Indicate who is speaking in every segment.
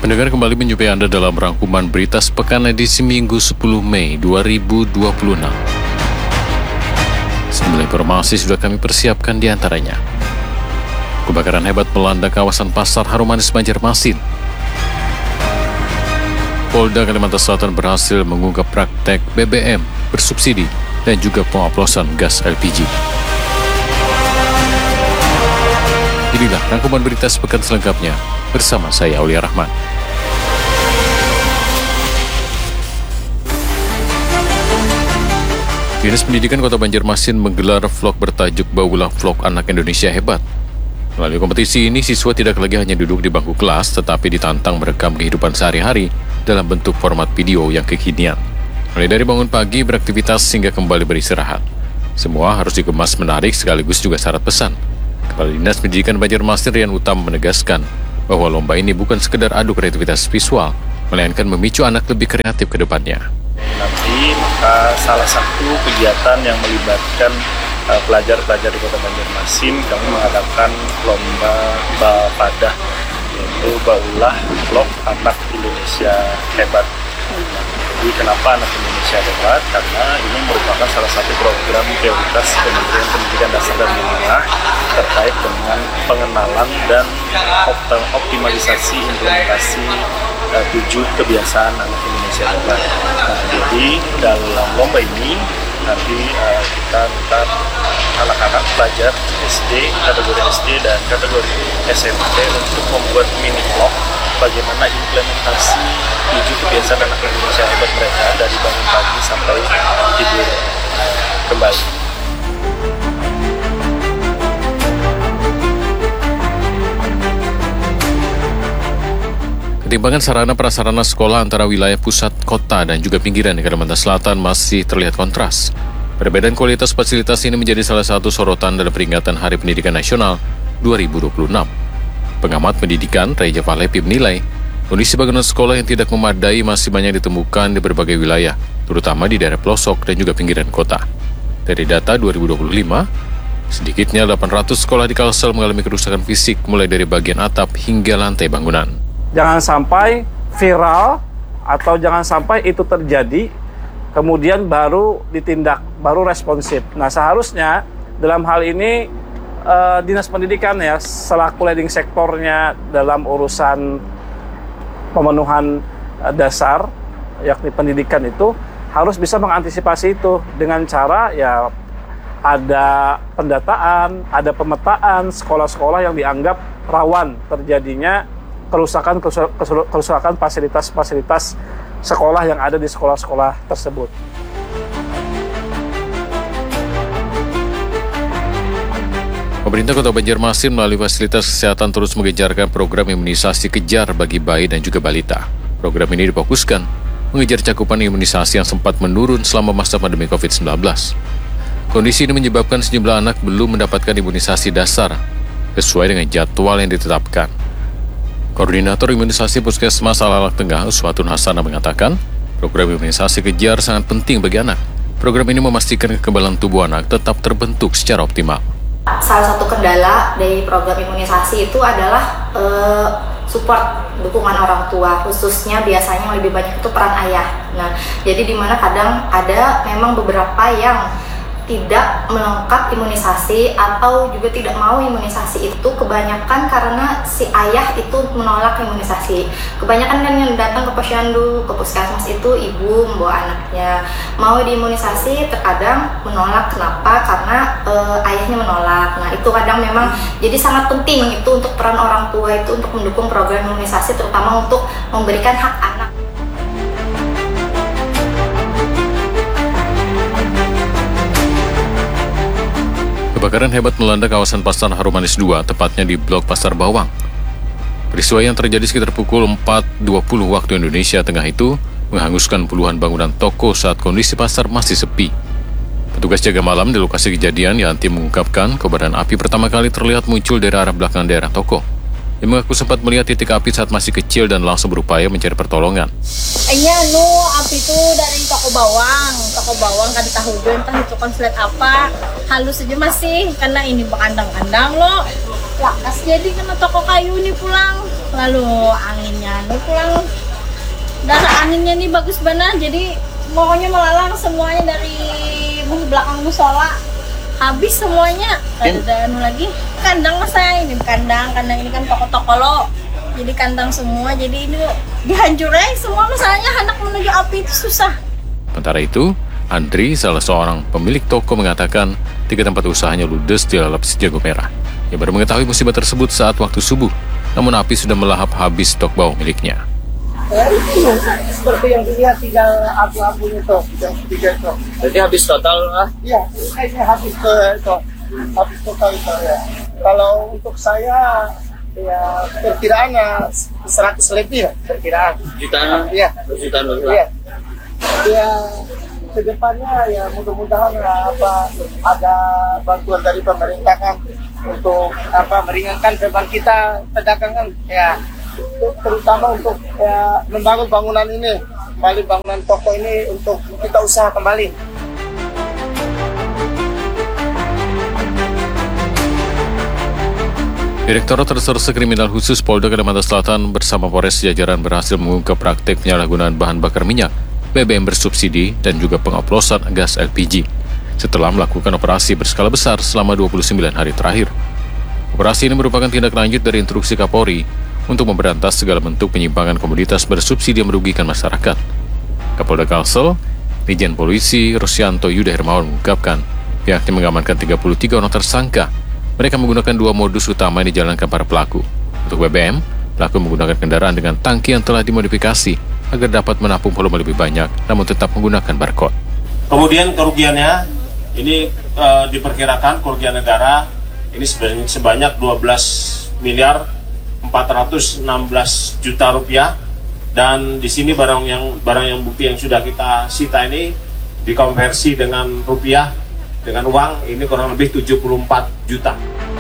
Speaker 1: Pendengar, kembali menjumpai Anda dalam rangkuman berita sepekan edisi Minggu 10 Mei 2026. Sejumlah informasi sudah kami persiapkan di antaranya. Kebakaran hebat melanda kawasan Pasar Harumanis, Banjarmasin. Polda Kalimantan Selatan berhasil mengungkap praktek BBM bersubsidi dan juga pengoplosan gas LPG. Inilah rangkuman berita sepekan selengkapnya bersama saya Aulia Rahman. Dinas Pendidikan Kota Banjarmasin menggelar vlog bertajuk Baulah Vlog Anak Indonesia Hebat. Melalui kompetisi ini, siswa tidak lagi hanya duduk di bangku kelas, tetapi ditantang merekam kehidupan sehari-hari dalam bentuk format video yang kekinian. Mulai dari bangun pagi, beraktivitas, hingga kembali beristirahat. Semua harus dikemas menarik sekaligus juga syarat pesan. Kepala Dinas Pendidikan Banjarmasin Rian Utama menegaskan bahwa lomba ini bukan sekedar adu kreativitas visual, melainkan memicu anak lebih kreatif ke depannya.
Speaker 2: Nanti maka salah satu kegiatan yang melibatkan pelajar-pelajar di Kota Banjarmasin, kami mengadakan lomba Bapadah, yaitu Baulah Vlog Anak Indonesia Hebat. Jadi kenapa Anak Indonesia Hebat? Karena ini merupakan salah satu program prioritas Kementerian Pendidikan Dasar dan Menengah terkait dengan pengenalan dan optimalisasi implementasi 7 kebiasaan Anak Indonesia Hebat. Nah, jadi dalam lomba ini nanti kita minta anak-anak pelajar SD, kategori SD dan kategori SMP untuk membuat mini vlog bagaimana implementasi 7 kebiasaan Anak Indonesia Hebat mereka dari bangun pagi sampai tidur kembali.
Speaker 1: Ketimpangan sarana prasarana sekolah antara wilayah pusat kota dan juga pinggiran di Kalimantan Selatan masih terlihat kontras. Perbedaan kualitas fasilitas ini menjadi salah satu sorotan dalam peringatan Hari Pendidikan Nasional 2026. Pengamat pendidikan Reja Valepi menilai, kondisi bangunan sekolah yang tidak memadai masih banyak ditemukan di berbagai wilayah, terutama di daerah pelosok dan juga pinggiran kota. Dari data 2025, sedikitnya 800 sekolah di Kalsel mengalami kerusakan fisik mulai dari bagian atap hingga lantai bangunan.
Speaker 3: Jangan sampai viral atau jangan sampai itu terjadi, kemudian baru ditindak, baru responsif. Nah, seharusnya dalam hal ini Dinas Pendidikan ya, selaku leading sektornya dalam urusan pemenuhan dasar, yakni pendidikan itu, harus bisa mengantisipasi itu dengan cara ya ada pendataan, ada pemetaan sekolah-sekolah yang dianggap rawan terjadinya kerusakan fasilitas-fasilitas sekolah yang ada di sekolah-sekolah tersebut.
Speaker 1: Pemerintah Kota Banjarmasin melalui fasilitas kesehatan terus menggencarkan program imunisasi kejar bagi bayi dan juga balita. Program ini difokuskan mengejar cakupan imunisasi yang sempat menurun selama masa pandemi COVID-19. Kondisi ini menyebabkan sejumlah anak belum mendapatkan imunisasi dasar sesuai dengan jadwal yang ditetapkan. Koordinator Imunisasi Puskesmas Alalak Tengah, Uswatun Hasanah mengatakan, program imunisasi kejar sangat penting bagi anak. Program ini memastikan kekebalan tubuh anak tetap terbentuk secara optimal.
Speaker 4: Salah satu kendala dari program imunisasi itu adalah support, dukungan orang tua, khususnya biasanya yang lebih banyak itu peran ayah. Nah, jadi di mana kadang ada memang beberapa yang tidak melengkap imunisasi atau juga tidak mau imunisasi itu, kebanyakan karena si ayah itu menolak imunisasi. Kebanyakan kan yang datang ke posyandu, ke puskesmas itu ibu membawa anaknya mau diimunisasi, terkadang menolak. Kenapa? Karena ayahnya menolak. Nah, itu kadang memang jadi sangat penting itu untuk peran orang tua itu untuk mendukung program imunisasi, terutama untuk memberikan hak anak.
Speaker 1: Kebakaran hebat melanda kawasan Pasar Harumanis 2, tepatnya di Blok Pasar Bawang. Peristiwa yang terjadi sekitar pukul 4.20 waktu Indonesia Tengah itu menghanguskan puluhan bangunan toko saat kondisi pasar masih sepi. Petugas jaga malam di lokasi kejadian, Yanti, mengungkapkan kobaran api pertama kali terlihat muncul dari arah belakang daerah toko. Dia mengaku sempat melihat titik api saat masih kecil dan langsung berupaya mencari pertolongan.
Speaker 5: Api itu dari toko bawang kan tahu juga entah itu konslet apa, halus aja masih, karena ini kandang-kandang loh. Lakas jadi kena toko kayu ini pulang, lalu anginnya pulang, darah anginnya ini bagus banget, jadi pokoknya melalang semuanya dari belakang musola habis semuanya. Ada lagi kandang saya ini, kandang ini kan toko-toko lo, jadi kandang semua, jadi ini dihancurin semua. Misalnya anak menuju api itu susah.
Speaker 1: Sementara itu, Andri, salah seorang pemilik toko, mengatakan 3 tempat usahanya ludes dilalap si jago merah. Ia baru mengetahui musibah tersebut saat waktu subuh, namun api sudah melahap habis stok bawang miliknya.
Speaker 6: Itu seperti yang dilihat tinggal abu-abu itu, yang 3 itu.
Speaker 7: Jadi habis total lah?
Speaker 6: Iya, ini habis total itu ya. Kalau untuk saya, ya perkiraannya 100 lebih ya, perkiraan.
Speaker 7: Jutaan?
Speaker 6: Iya.
Speaker 7: Jutaan lebih?
Speaker 6: Iya. Ya, kedepannya ya mudah-mudahan ada bantuan dari pemerintah kan untuk meringankan beban kita pedagang kan ya, terutama untuk ya membangun bangunan ini, kembali bangunan toko ini untuk kita usaha kembali.
Speaker 1: Direktorat Reserse Kriminal Khusus Polda Kalimantan Selatan bersama Polres jajaran berhasil mengungkap praktik penyalahgunaan bahan bakar minyak, BBM bersubsidi, dan juga pengoplosan gas LPG setelah melakukan operasi berskala besar selama 29 hari terakhir. Operasi ini merupakan tindak lanjut dari instruksi Kapolri untuk memberantas segala bentuk penyimpangan komoditas bersubsidi yang merugikan masyarakat. Kapolda Kalsel, Irjen Polisi Rosyanto Yuda Hermawan mengungkapkan pihaknya mengamankan 33 orang tersangka. Mereka menggunakan 2 modus utama yang dijalankan para pelaku. Untuk BBM, pelaku menggunakan kendaraan dengan tangki yang telah dimodifikasi agar dapat menampung volume lebih banyak, namun tetap menggunakan barcode.
Speaker 8: Kemudian kerugiannya, ini diperkirakan kerugian negara ini sebanyak 12 miliar 416 juta rupiah. Dan di sini barang yang bukti yang sudah kita sita ini dikonversi dengan rupiah, dengan uang ini kurang lebih 74 juta.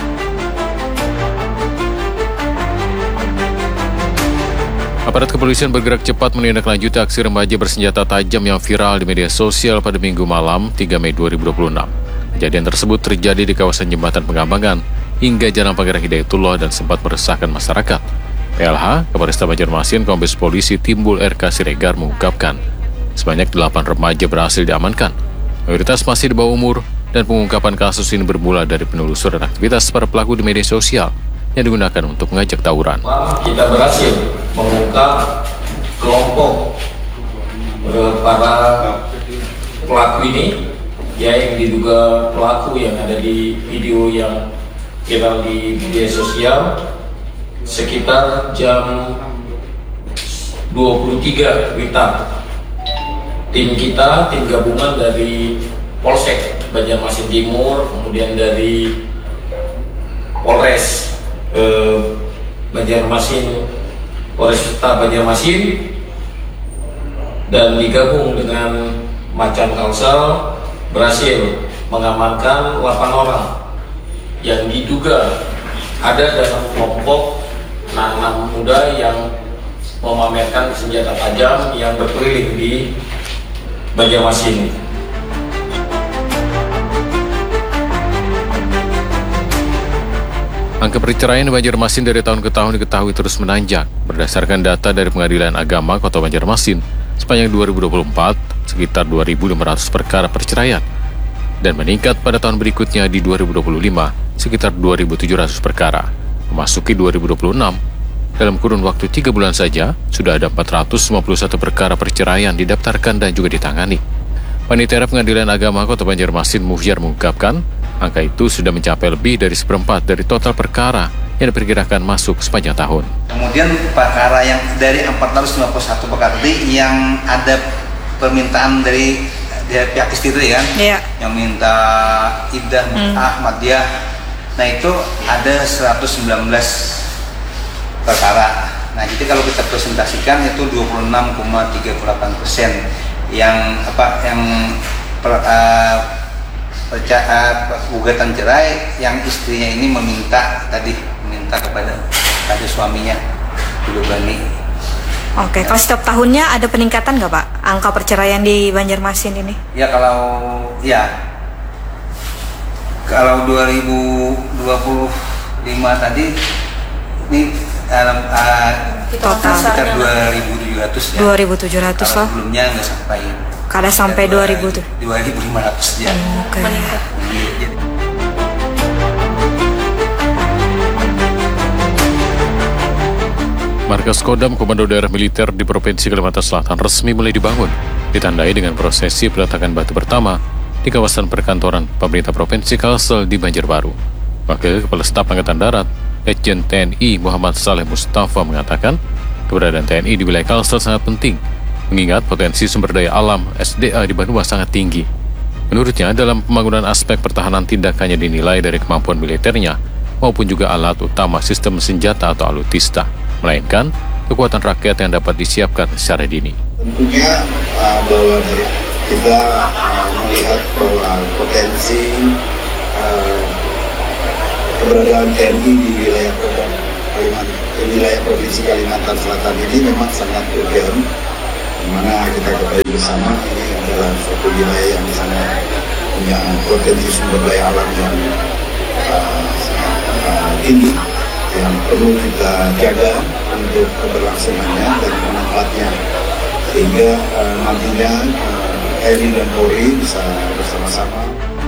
Speaker 1: Aparat kepolisian bergerak cepat menindaklanjuti aksi remaja bersenjata tajam yang viral di media sosial pada Minggu malam 3 Mei 2026. Kejadian tersebut terjadi di kawasan Jembatan Pengambangan hingga Jalan Pangeran Hidayatullah dan sempat meresahkan masyarakat. PLH, Kapolresta Banjarmasin, Kombes Polisi Timbul RK Siregar mengungkapkan sebanyak 8 remaja berhasil diamankan. Mayoritas masih di bawah umur, dan pengungkapan kasus ini bermula dari penelusuran aktivitas para pelaku di media sosial yang digunakan untuk mengajak tawuran.
Speaker 9: Kita berhasil mengungkap kelompok para pelaku ini, ya, yang diduga pelaku yang ada di video yang viral di media sosial sekitar jam 23 WITA. Tim gabungan dari Polsek Banjarmasin Timur, kemudian dari Polres Banjarmasin, Polresta Banjarmasin, dan digabung dengan Macan Kalsel berhasil mengamankan 8 orang yang diduga ada dalam kelompok anak muda yang memamerkan senjata tajam yang berkeliling di Banjarmasin.
Speaker 1: Angka perceraian di Banjarmasin dari tahun ke tahun diketahui terus menanjak. Berdasarkan data dari Pengadilan Agama Kota Banjarmasin, sepanjang 2024 sekitar 2.500 perkara perceraian, dan meningkat pada tahun berikutnya di 2025 sekitar 2.700 perkara. Memasuki 2026, dalam kurun waktu 3 bulan saja, sudah ada 451 perkara perceraian didaftarkan dan juga ditangani. Panitia Pengadilan Agama Kota Banjarmasin Muhyar mengungkapkan, angka itu sudah mencapai lebih dari 1/4 dari total perkara yang diperkirakan masuk sepanjang tahun.
Speaker 10: Kemudian perkara yang dari 451 perkara tadi yang ada permintaan dari pihak istri kan, yang minta iddah, Ahmadiyah. Nah itu ada 119 perkara. Nah jadi kalau kita presentasikan itu 26,38% yang gugatan cerai yang istrinya ini meminta kepada suaminya dulu bani.
Speaker 11: Oke, kalau setiap tahunnya ada peningkatan nggak Pak angka perceraian di Banjarmasin ini?
Speaker 10: Ya kalau 2025 tadi ini
Speaker 11: Total
Speaker 10: sekitar 2.700 ya.
Speaker 11: 2.700
Speaker 10: Kalau
Speaker 11: loh.
Speaker 10: sebelumnya nggak sampai.
Speaker 11: Kada sampai 2.000 tuh.
Speaker 10: 2.500 ya.
Speaker 11: Oke.
Speaker 1: Markas Kodam Komando Daerah Militer di Provinsi Kalimantan Selatan resmi mulai dibangun, ditandai dengan prosesi peletakan batu pertama di kawasan perkantoran pemerintah Provinsi Kalsel di Banjarbaru. Wakil Kepala Staf Angkatan Darat, Letjen TNI Muhammad Saleh Mustafa mengatakan, keberadaan TNI di wilayah Kalsel sangat penting, mengingat potensi sumber daya alam SDA di Banua sangat tinggi. Menurutnya, dalam pembangunan aspek pertahanan tidak hanya dinilai dari kemampuan militernya, maupun juga alat utama sistem senjata atau alutsista, melainkan kekuatan rakyat yang dapat disiapkan secara dini.
Speaker 12: Tentunya bahwa kita melihat bahwa potensi keberadaan TNI di wilayah Provinsi Kalimantan Selatan ini memang sangat urgen, di mana kita ketahui bersama ini adalah suatu wilayah yang sangat punya potensi sumber daya alam yang tinggi, yang perlu kita jaga untuk keberlangsungannya dan manfaatnya, sehingga nantinya TNI dan Polri bisa bersama-sama.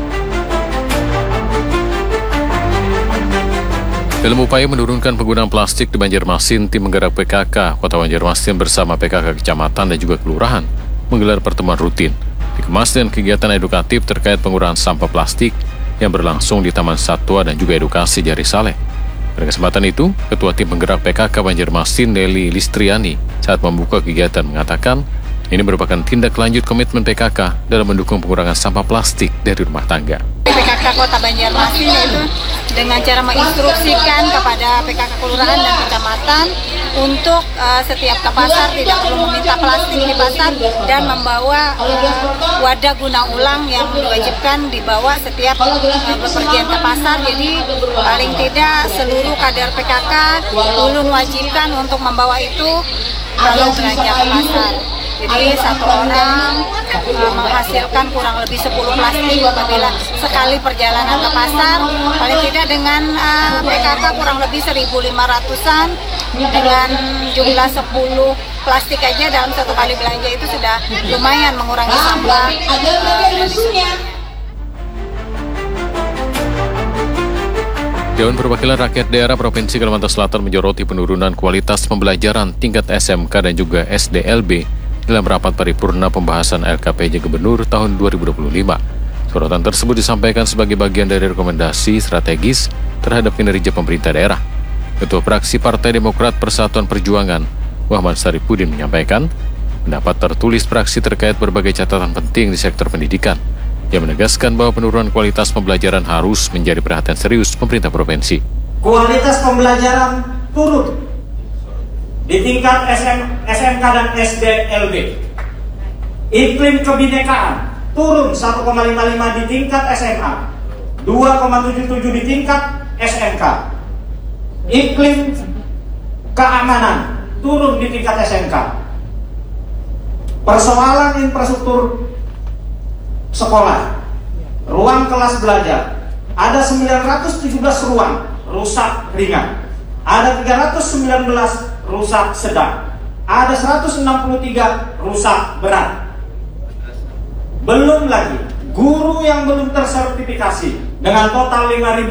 Speaker 1: Dalam upaya menurunkan penggunaan plastik di Banjarmasin, tim penggerak PKK Kota Banjarmasin bersama PKK Kecamatan dan juga Kelurahan menggelar pertemuan rutin, dikemas dengan kegiatan edukatif terkait pengurangan sampah plastik yang berlangsung di Taman Satwa dan juga Edukasi Jari Saleh. Pada kesempatan itu, Ketua Tim Penggerak PKK Banjarmasin Nelly Listriani saat membuka kegiatan mengatakan, ini merupakan tindak lanjut komitmen PKK dalam mendukung pengurangan sampah plastik dari rumah tangga.
Speaker 13: PKK Kota Banjarmasin itu dengan cara menginstruksikan kepada PKK Kelurahan dan Kecamatan untuk setiap ke pasar tidak perlu meminta plastik di pasar dan membawa wadah guna ulang yang diwajibkan dibawa setiap bepergian ke pasar. Jadi paling tidak seluruh kader PKK ulun wajibkan untuk membawa itu kalau belanja ke pasar. Jadi satu orang menghasilkan kurang lebih 10 plastik apabila sekali perjalanan ke pasar, paling tidak dengan PKK kurang lebih 1.500-an dengan jumlah 10 plastik aja dalam satu kali belanja itu sudah lumayan mengurangi sampah.
Speaker 1: Dewan Perwakilan Rakyat Daerah Provinsi Kalimantan Selatan menyoroti penurunan kualitas pembelajaran tingkat SMK dan juga SDLB dalam rapat paripurna pembahasan LKPJ Gubernur tahun 2025. Sorotan tersebut disampaikan sebagai bagian dari rekomendasi strategis terhadap kinerja pemerintah daerah. Ketua Fraksi Partai Demokrat Persatuan Perjuangan, Muhammad Saripudin menyampaikan, pendapat tertulis fraksi terkait berbagai catatan penting di sektor pendidikan. Ia menegaskan bahwa penurunan kualitas pembelajaran harus menjadi perhatian serius pemerintah provinsi.
Speaker 14: Kualitas pembelajaran turun di tingkat SMK dan SDLB. Iklim kebinekaan turun 1,55 di tingkat SMA, 2,77 di tingkat SMK. Iklim keamanan turun di tingkat SMK. Persoalan infrastruktur sekolah, ruang kelas belajar, ada 917 ruang rusak ringan, ada 319 rusak sedang, ada 163 rusak berat. Belum lagi guru yang belum tersertifikasi dengan total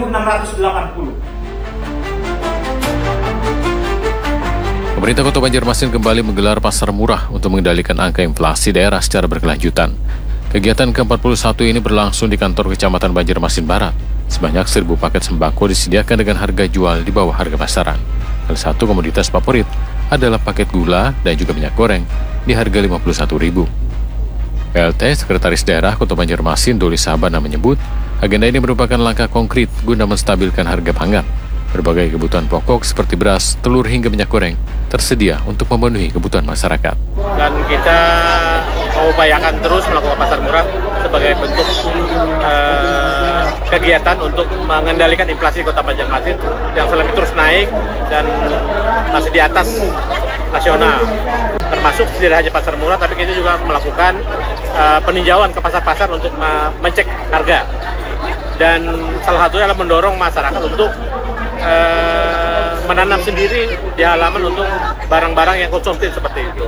Speaker 14: 5.680.
Speaker 1: Pemerintah Kota Banjarmasin kembali menggelar pasar murah untuk mengendalikan angka inflasi daerah secara berkelanjutan. Kegiatan ke-41 ini berlangsung di kantor Kecamatan Banjarmasin Barat. Sebanyak 1.000 paket sembako disediakan dengan harga jual di bawah harga pasaran. Salah satu komoditas favorit adalah paket gula dan juga minyak goreng di harga Rp51.000. PLT Sekretaris Daerah Kota Banjarmasin Doli Sabana menyebut, agenda ini merupakan langkah konkret guna menstabilkan harga pangan. Berbagai kebutuhan pokok seperti beras, telur hingga minyak goreng tersedia untuk memenuhi kebutuhan masyarakat.
Speaker 15: Dan kita mengupayakan terus melakukan pasar murah sebagai bentuk kegiatan untuk mengendalikan inflasi Kota Banjarmasin yang selama terus naik dan masih di atas nasional. Termasuk tidak hanya pasar murah, tapi kita juga melakukan peninjauan ke pasar-pasar untuk mengecek harga. Dan salah satunya adalah mendorong masyarakat untuk menanam sendiri di halaman untuk barang-barang yang konsumtif seperti itu.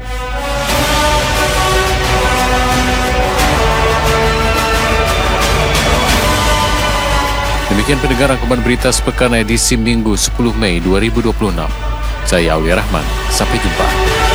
Speaker 1: Demikian pendengar rangkuman berita sepekan edisi Minggu 10 Mei 2026. Saya Awi Rahman, sampai jumpa.